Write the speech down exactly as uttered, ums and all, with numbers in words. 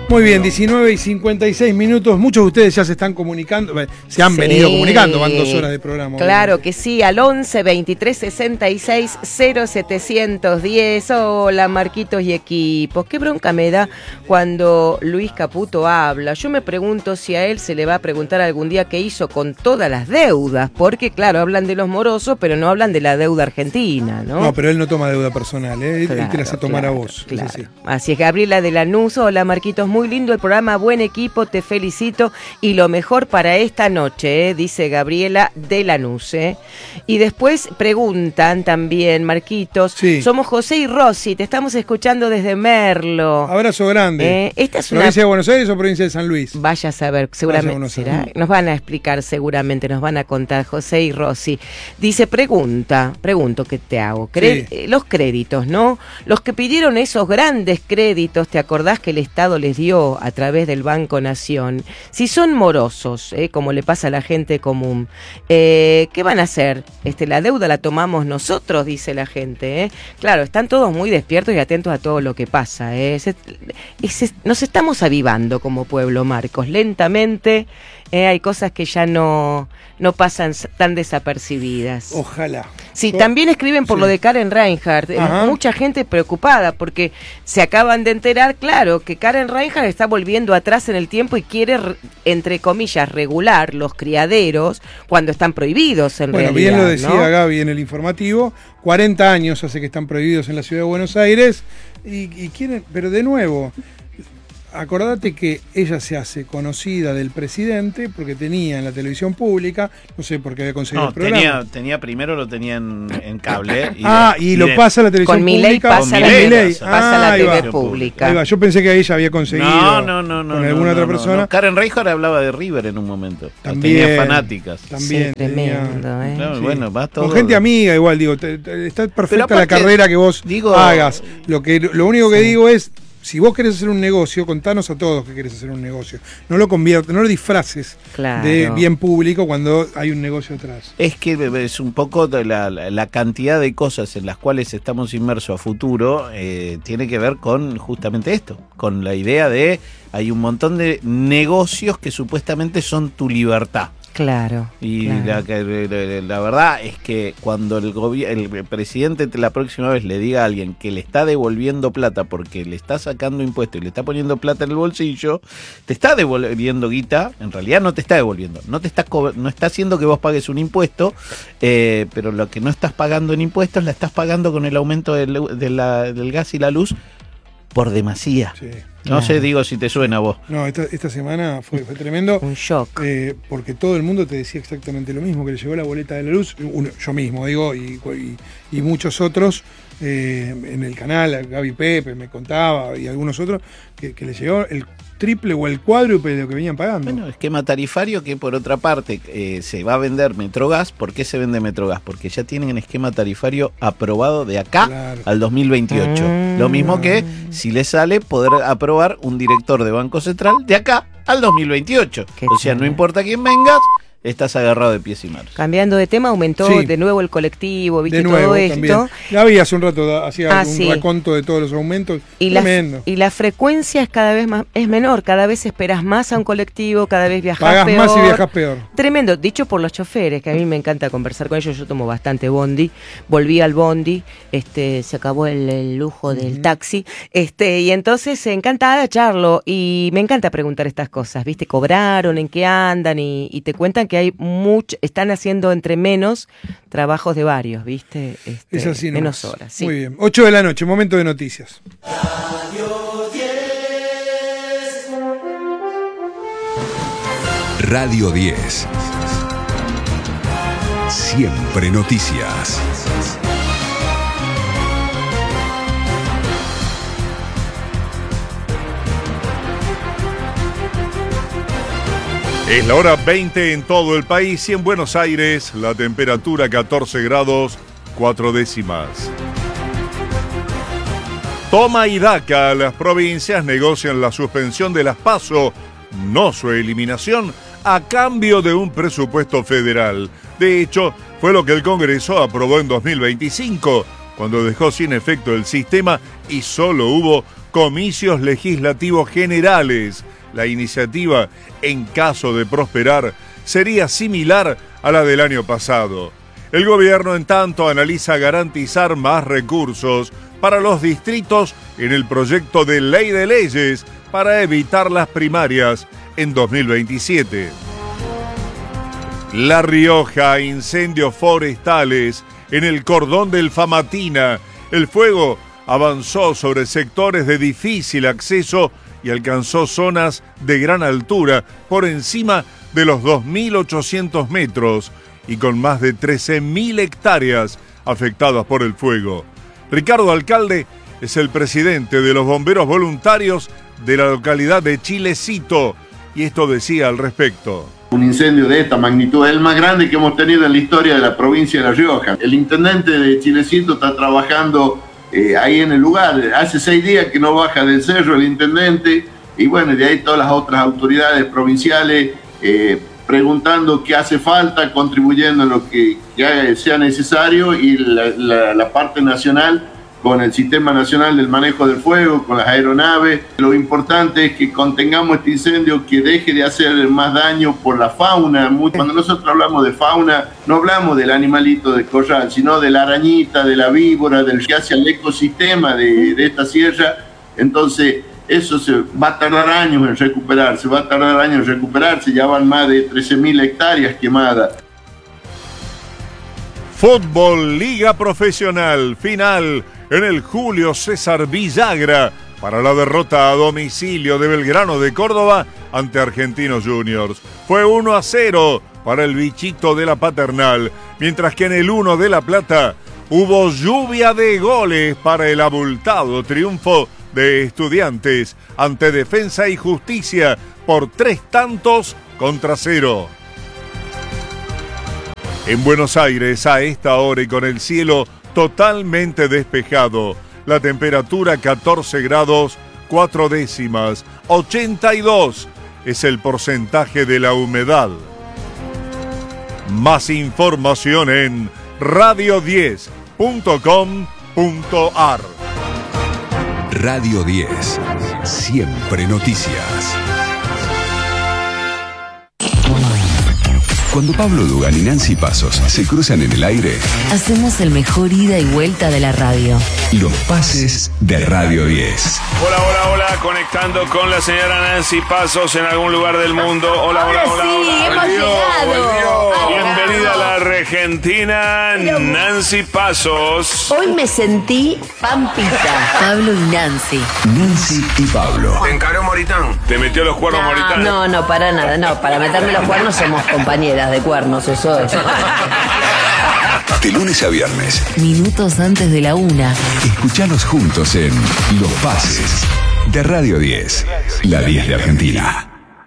Muy bien, diecinueve y cincuenta y seis minutos. Muchos de ustedes ya se están comunicando, se han sí, venido comunicando, van dos horas de programa. Claro obviamente. Que sí, al once, veintitrés, sesenta y seis, cero setecientos diez. Hola, Marquitos y equipos. Qué bronca me da cuando Luis Caputo habla. Yo me pregunto si a él se le va a preguntar algún día qué hizo con todas las deudas, porque claro, hablan de los morosos, pero no hablan de la deuda argentina, ¿no? No, pero él no toma deuda personal, ¿eh? Claro, él te la hace tomar claro, a vos. Claro. Es así. Así es, Gabriela de Lanús. Hola, Marquitos, muy lindo el programa, buen equipo, te felicito y lo mejor para esta noche, ¿eh? Dice Gabriela de Lanús. ¿eh? Y después preguntan también, Marquitos, sí. Somos José y Rosy, te estamos escuchando desde Merlo. Abrazo grande. ¿Eh? Esta es ¿Provincia una... de Buenos Aires o provincia de San Luis? Vaya a saber, seguramente será. Nos van a explicar seguramente, nos van a contar José y Rosy. Dice, pregunta, pregunto que te hago, Cre- sí. los créditos, ¿no? Los que pidieron esos grandes créditos, ¿te acordás que el Estado les dio a través del Banco Nación? Si son morosos, ¿eh? Como le pasa a la gente común, eh, ¿qué van a hacer? Este, la deuda la tomamos nosotros, dice la gente. ¿eh? Claro, están todos muy despiertos y atentos a todo lo que pasa. ¿eh? Ese, ese, nos estamos avivando como pueblo, Marcos, lentamente. Eh, hay cosas que ya no, no pasan tan desapercibidas. Ojalá. Sí, también escriben por sí. Lo de Karen Reinhardt. Eh, mucha gente preocupada porque se acaban de enterar, claro, que Karen Reinhardt está volviendo atrás en el tiempo y quiere, entre comillas, regular los criaderos cuando están prohibidos en bueno, realidad. Bien lo decía ¿no? Gaby en el informativo. cuarenta años hace que están prohibidos en la ciudad de Buenos Aires y, y quieren, pero de nuevo... Acordate que ella se hace conocida del presidente porque tenía en la televisión pública, no sé por qué había conseguido no, el programa. Tenía, tenía primero lo tenía en, en cable. Y ah, de, y, y lo de, pasa a la televisión con pública. Pasa con la, Milei pasa ah, la T V va. Pública. Ahí va. Yo pensé que ella había conseguido no, no, no, no, con no, alguna no, otra no, persona. No. Karen Reinhardt hablaba de River en un momento. También. Tenía fanáticas. También. Sí, tremendo, ¿eh? Claro, sí. Bueno, va todo. Con gente amiga igual, digo, te, te, está perfecta aparte, la carrera que vos digo, hagas. Lo, que, lo único que sí. digo es... Si vos querés hacer un negocio, contanos a todos que querés hacer un negocio. No lo conviertas, no lo disfraces claro. de bien público cuando hay un negocio atrás. Es que es un poco de la, la cantidad de cosas en las cuales estamos inmersos a futuro, eh, tiene que ver con justamente esto, con la idea de hay un montón de negocios que supuestamente son tu libertad. Claro. Y claro. La, la, la verdad es que cuando el, el presidente la próxima vez le diga a alguien que le está devolviendo plata porque le está sacando impuestos y le está poniendo plata en el bolsillo, te está devolviendo guita, en realidad no te está devolviendo, no te está no está haciendo que vos pagues un impuesto, eh, pero lo que no estás pagando en impuestos la estás pagando con el aumento del, de la, del gas y la luz por demasía. Sí. No claro. sé, digo, si te suena a vos. No, esta, esta semana fue, fue tremendo. Un shock. Eh, porque todo el mundo te decía exactamente lo mismo, que le llegó la boleta de la luz, uno, yo mismo digo, y, y, y muchos otros, eh, en el canal, Gaby Pepe me contaba, y algunos otros, que, que les llegó el triple o el cuádruple de lo que venían pagando. Bueno, esquema tarifario que por otra parte eh, se va a vender Metrogas. ¿Por qué se vende Metrogas? Porque ya tienen el esquema tarifario aprobado de acá claro. al dos mil veintiocho. Mm. Lo mismo que si le sale poder aprobar un director de Banco Central de acá al dos mil veintiocho. Qué o sea, no importa quién vengas, estás agarrado de pies y manos. Cambiando de tema, aumentó sí. de nuevo el colectivo, ¿viste? De nuevo, todo esto. También. Ya había hace un rato, hacía ah, un sí. raconto de todos los aumentos. Y tremendo. La, y la frecuencia es cada vez más, es menor, cada vez esperas más a un colectivo, cada vez viajas Pagás peor. más y viajas peor. Tremendo, dicho por los choferes, que a mí me encanta conversar con ellos, yo tomo bastante bondi, volví al bondi, este, se acabó el, el lujo del uh-huh. taxi, este, y entonces encantada charlo, y me encanta preguntar estas cosas, ¿viste? Cobraron, en qué andan, y, y te cuentan que hay mucho, están haciendo entre menos trabajos de varios, ¿viste? Este, es así, menos horas. Sí. Muy bien. ocho de la noche, momento de noticias. Radio diez. Radio diez. Siempre noticias. Es la hora veinte en todo el país y en Buenos Aires la temperatura catorce grados cuatro décimas. Toma y daca, las provincias negocian la suspensión de las PASO, no su eliminación, a cambio de un presupuesto federal. De hecho, fue lo que el Congreso aprobó en dos mil veinticinco, cuando dejó sin efecto el sistema y solo hubo comicios legislativos generales. La iniciativa, en caso de prosperar, sería similar a la del año pasado. El gobierno, en tanto, analiza garantizar más recursos para los distritos en el proyecto de ley de leyes para evitar las primarias en dos mil veintisiete. La Rioja, incendios forestales en el cordón del Famatina. El fuego avanzó sobre sectores de difícil acceso y alcanzó zonas de gran altura, por encima de los dos mil ochocientos metros, y con más de trece mil hectáreas afectadas por el fuego. Ricardo Alcalde es el presidente de los bomberos voluntarios de la localidad de Chilecito, y esto decía al respecto. Un incendio de esta magnitud es el más grande que hemos tenido en la historia de la provincia de La Rioja. El intendente de Chilecito está trabajando eh, ahí en el lugar. Hace seis días que no baja del cerro el intendente, y bueno, de ahí todas las otras autoridades provinciales eh, preguntando qué hace falta, contribuyendo en lo que, que sea necesario, y la, la, la parte nacional con el Sistema Nacional del Manejo del Fuego, con las aeronaves. Lo importante es que contengamos este incendio, que deje de hacer más daño por la fauna. Cuando nosotros hablamos de fauna, no hablamos del animalito de corral, sino de la arañita, de la víbora, del que hace al ecosistema de, de esta sierra. Entonces, eso se va a tardar años en recuperarse, va a tardar años en recuperarse. Ya van más de trece mil hectáreas quemadas. Fútbol, Liga Profesional, final en el Julio César Villagra para la derrota a domicilio de Belgrano de Córdoba ante Argentinos Juniors. Fue uno a cero para el bichito de la Paternal, mientras que en el uno de La Plata hubo lluvia de goles para el abultado triunfo de Estudiantes ante Defensa y Justicia por tres tantos contra cero. En Buenos Aires, a esta hora y con el cielo totalmente despejado, la temperatura catorce grados cuatro décimas, ochenta y dos es el porcentaje de la humedad. Más información en radio diez punto com punto ar. Radio diez, siempre noticias. Cuando Pablo Dugan y Nancy Pasos se cruzan en el aire, hacemos el mejor ida y vuelta de la radio. Los pases de Radio diez. Hola, hola, hola, conectando con la señora Nancy Pasos en algún lugar del mundo. Hola, hola, hola, sí, hola. hemos Volvió, llegado. volvió. Bienvenida a la Argentina, Nancy Pasos. Hoy me sentí pampita. Pablo y Nancy. Nancy y Pablo. Te encaró Moritán. Te metió los cuernos no, Moritán. No, no, para nada, no. Para meterme los cuernos somos compañeras de cuernos, eso es. De lunes a viernes, Minutos antes de la una. escuchanos juntos en Los Pases de Radio diez, la diez de Argentina.